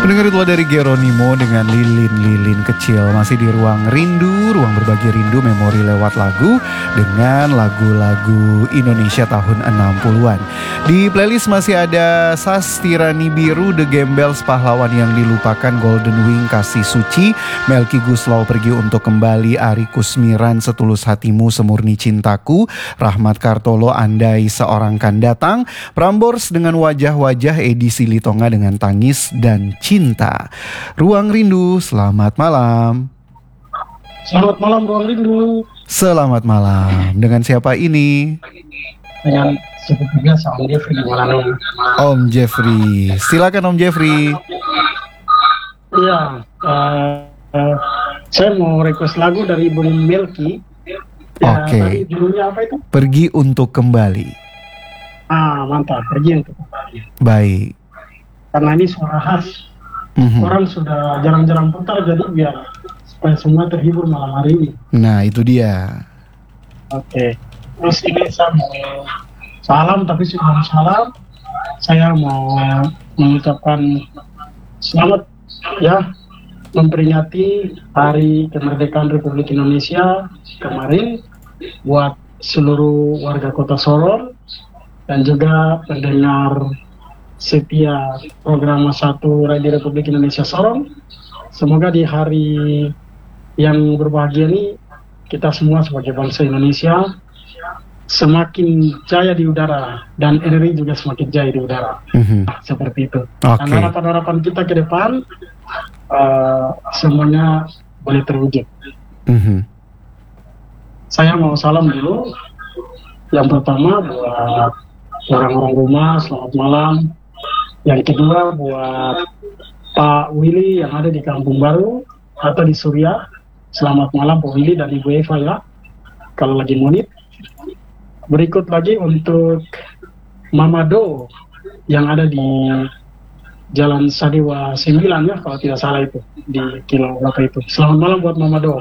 Pendengar itu dari Geronimo dengan Lilin-Lilin Kecil. Masih di Ruang Rindu, ruang berbagi rindu memori lewat lagu dengan lagu-lagu Indonesia tahun 60-an. Di playlist masih ada Sastirani Biru, The Gembels, Pahlawan yang Dilupakan, Golden Wing, Kasih Suci, Melky Guslau, Pergi Untuk Kembali, Ari Kusmiran, Setulus Hatimu, Semurni Cintaku, Rahmat Kartolo, Andai Seorang Kan Datang, Prambors dengan Wajah-Wajah, Edi Silitonga dengan Tangis dan Cinta. Ruang Rindu, selamat malam. Selamat malam Ruang Rindu. Selamat malam. Dengan siapa ini? Dengan seperti biasa Om Jeffrey di Malang. Om Jeffrey. Silakan Om Jeffrey. Iya, saya mau request lagu dari Bung Melky. Oke. Judulnya apa itu? Pergi Untuk Kembali. Mantap. Pergi Untuk Kembali. Baik. Karena ini suara khas. Orang sudah jarang-jarang putar, jadi biar supaya semua terhibur malam hari ini. Nah, itu dia. Oke. Terus ini saya mau salam, tapi sebelum salam saya mau mengucapkan selamat ya, memperingati Hari Kemerdekaan Republik Indonesia kemarin buat seluruh warga Kota Sorong dan juga pendengar setia program 1 Radio Republik Indonesia Sorong. Semoga di hari yang berbahagia ini kita semua sebagai bangsa Indonesia semakin jaya di udara dan RRI juga semakin jaya di udara. Seperti itu. Dan harapan-harapan kita ke depan semuanya boleh terwujud. Saya mau salam dulu. Yang pertama buat orang-orang rumah, selamat malam. Yang kedua buat Pak Willy yang ada di Kampung Baru atau di Surya. Selamat malam Pak Willy dan Ibu Eva ya, kalau lagi monit. Berikut lagi untuk Mama Do yang ada di Jalan Sadewa 9 ya, kalau tidak salah itu, di kilo berapa itu. Selamat malam buat Mama Do.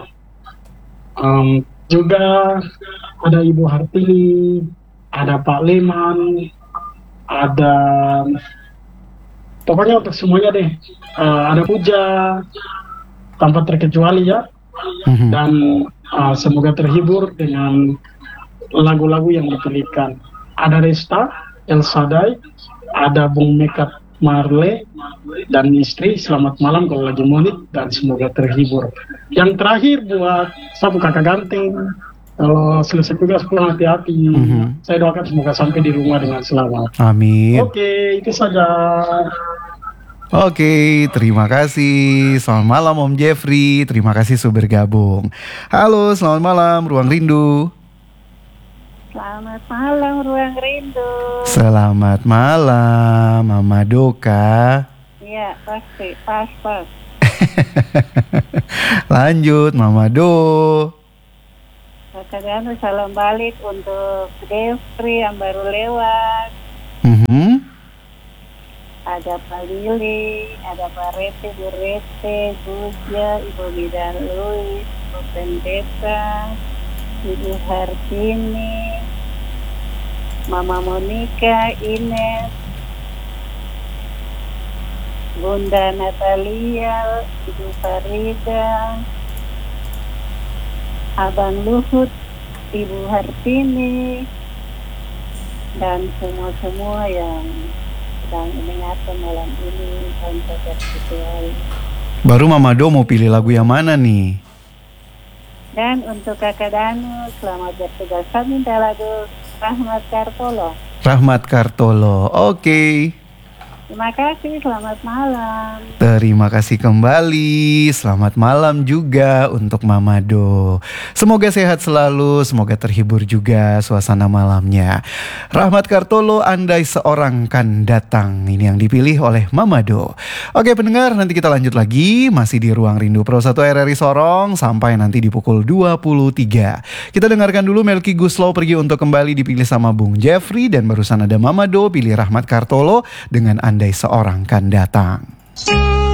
Juga ada Ibu Hartini, ada Pak Leman, ada pokoknya untuk semuanya deh. Ada Puja tanpa terkecuali ya. Dan semoga terhibur dengan lagu-lagu yang dipilihkan. Ada Resta, El Sadai, ada Bung Mekat Marle dan istri. Selamat malam kalau lagi monit dan semoga terhibur. Yang terakhir buat Sapu Kakak Ganteng, kalau selesai tugas pulang hati-hati. Saya doakan semoga sampai di rumah dengan selamat. Amin. Oke, itu saja. Oke, terima kasih. Selamat malam Om Jeffrey. Terima kasih sudah bergabung. Halo, selamat malam Ruang Rindu. Selamat malam Ruang Rindu. Selamat malam Mama Doka. Iya, pasti, pas. Lanjut Mama Do. Kadang salam balik untuk Jeffrey yang baru lewat. Ada Pak Lili, ada Pak Rete, Bu Rete, Buja, Ibu Bidan Louis, Ibu Pendeta, Ibu Hartini, Mama Monica, Ines, Bunda Natalia, Ibu Farida, Abang Luhut, Ibu Hartini, dan semua-semua yang sedang mendengarkan malam ini tanpa terkecuali. Baru Mama Do mau pilih lagu yang mana nih? Dan untuk Kakak Danu, selamat bertugas. Saya minta lagu Rahmat Kartolo. Rahmat Kartolo, oke. Terima kasih, selamat malam. Terima kasih kembali. Selamat malam juga untuk Mama Do. Semoga sehat selalu, semoga terhibur juga suasana malamnya. Rahmat Kartolo, Andai Seorang Kan Datang. Ini yang dipilih oleh Mama Do. Oke pendengar, nanti kita lanjut lagi. Masih di Ruang Rindu Pro 1 RRI Sorong sampai nanti di pukul 23. Kita dengarkan dulu Melky Guslau, Pergi Untuk Kembali, dipilih sama Bung Jeffrey. Dan barusan ada Mama Do pilih Rahmat Kartolo dengan Andai Seorang Kan Datang.